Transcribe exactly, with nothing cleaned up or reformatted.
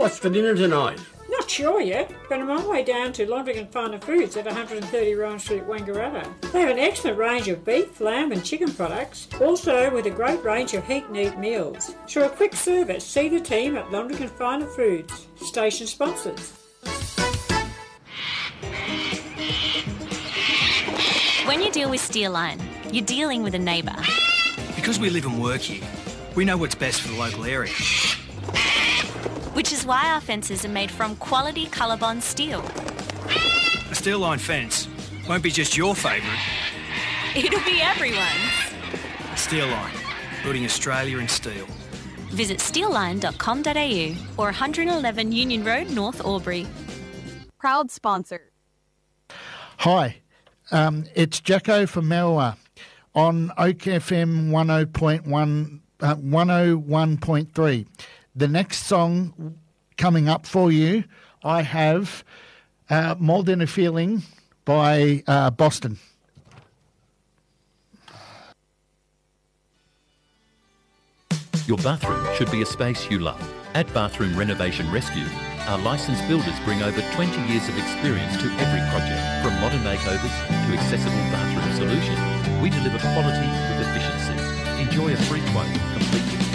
What's for dinner tonight? Not sure yet, but I'm on my way down to Londrigan Farmer Foods at one hundred thirty Ryan Street, Wangaratta. They have an excellent range of beef, lamb and chicken products, also with a great range of heat and eat meals. For a quick service, see the team at Londrigan Farmer Foods, station sponsors. When you deal with Steelline, you're dealing with a neighbour. Because we live and work here, we know what's best for the local area. Which is why our fences are made from quality Colorbond steel. A Steelline fence won't be just your favourite. It'll be everyone's. Steelline, building Australia in steel. Visit steelline dot com dot a u or one eleven Union Road, North Albury. Proud sponsor. Hi, um, it's Jacko from Melwa on Oak F M one oh point one, uh, one oh one point three. The next song coming up for you, I have uh, More Than a Feeling by uh, Boston. Your bathroom should be a space you love. At Bathroom Renovation Rescue, our licensed builders bring over twenty years of experience to every project. From modern makeovers to accessible bathroom solutions, we deliver quality with efficiency. Enjoy a free quote, complete